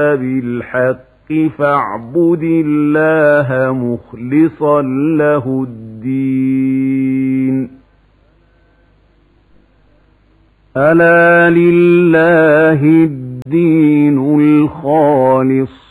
بالحق فاعبد الله مخلصا له الدين ألا لله الدين الخالص